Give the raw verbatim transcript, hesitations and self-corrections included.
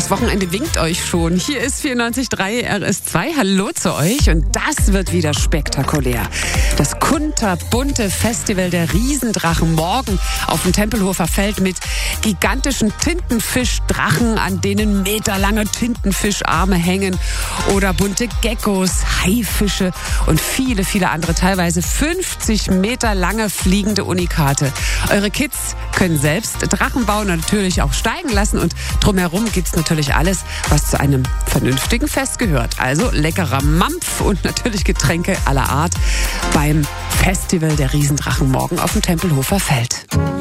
Das Wochenende winkt euch schon. Hier ist vierundneunzig Komma drei R S zwei. Hallo zu euch. Und das wird wieder spektakulär. Das kunterbunte Festival der Riesendrachen morgen auf dem Tempelhofer Feld mit gigantischen Tintenfischdrachen, an denen meterlange Tintenfischarme hängen, oder bunte Geckos, Haifische und viele, viele andere, teilweise fünfzig Meter lange fliegende Unikate. Eure Kids können selbst Drachen bauen und natürlich auch steigen lassen, und drumherum gibt's natürlich alles, was zu einem vernünftigen Fest gehört. Also leckerer Mampf und natürlich Getränke aller Art beim Festival der Riesendrachen morgen auf dem Tempelhofer Feld.